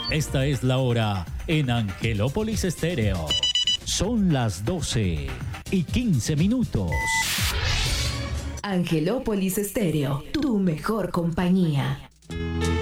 Esta es la hora en Angelópolis Estéreo. Son las 12:15. Angelópolis Estéreo, tu mejor compañía.